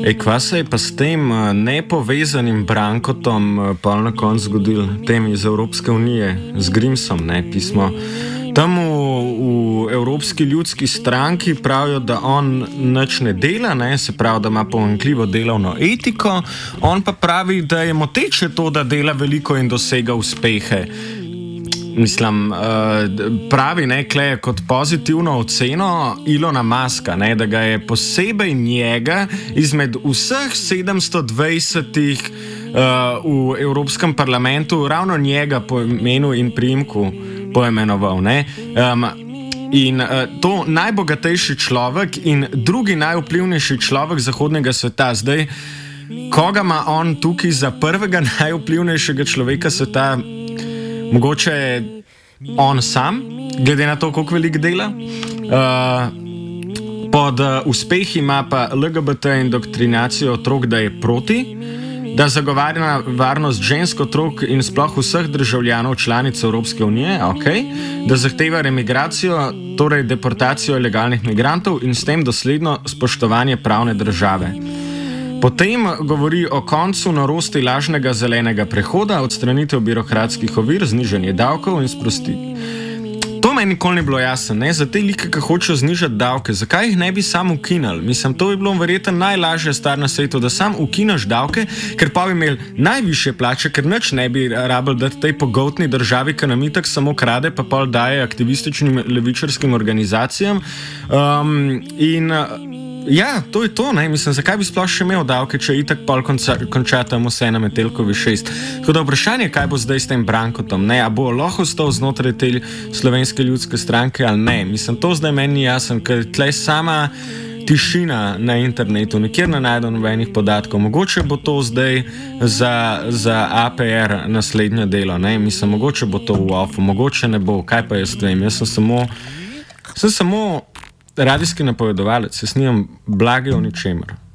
Kva se je pa s tem nepovezanim Brankotom pol na koncu zgodil, tem iz Evropske unije, z Grimsom, ne, pismo. Tam v Evropski ljudski stranki pravijo, da on nič ne dela, ne, se pravi, da ima pomanjkljivo delovno etiko, on pa pravi, da je moteče to, da dela veliko in dosega uspehe. Mislim, pravi, ne, Klej, kot pozitivno oceno Ilona Muska, ne, da ga je posebej njega izmed vseh 720 v Evropskem parlamentu ravno njega po imenu in priimku poimenoval. Ne. In to najbogatejši človek in drugi najvplivnejši človek zahodnega sveta. Zdaj, koga ima on tukaj za prvega najvplivnejšega človeka sveta? Mogoče on sam, glede na to, koliko veliko dela. Pod uspehi ima pa LGBT indoktrinacijo otrok, da je proti, da zagovarja varnost žensk, otrok in sploh vseh državljanov članic Evropske unije, okay, da zahteva remigracijo, torej deportacijo ilegalnih migrantov in s tem dosledno spoštovanje pravne države. Potem govori o koncu norosti lažnega zelenega prehoda, odstranitev birokratskih ovir, znižanje davkov in sprostitev. To meni nikoli ni bilo jasno, ne? Za te like, ki hočejo znižati davke, zakaj jih ne bi sam ukinali? Mislim, to bi bilo verjetno najlažje stvar na svetu, da sam ukinaš davke, ker pa bi imeli najvišje plače, ker nič ne bi rabili dati tej pogoltni državi, ki nam itak samo krade, pa pol daje aktivističnim levičarskim organizacijam. Ja, to je to, ne? Mislim, zakaj bi sploh še imel davke, če itak pol konča tam vse na Metelkovi 6. Tako da vprašanje, kaj bo zdaj s tem Brankotom, ne? A bo lahko ostal znotraj te Slovenske ljudske stranke ali ne? Mislim, to zdaj meni ni jasen, ker tle sama tišina na internetu, nikjer ne najdem nobenih podatkov. Mogoče bo to zdaj za APR naslednje delo, ne? Mislim, mogoče bo to v ofu, mogoče ne bo, kaj pa jaz vem, jaz sem samo radijski napovedovalec, jaz nimam blage o ničemer.